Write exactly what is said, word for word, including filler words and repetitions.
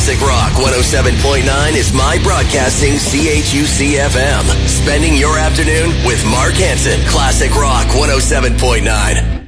Classic Rock one oh seven point nine is My Broadcasting C H U C F M. Spending your afternoon with Mark Hansen. Classic Rock one oh seven point nine.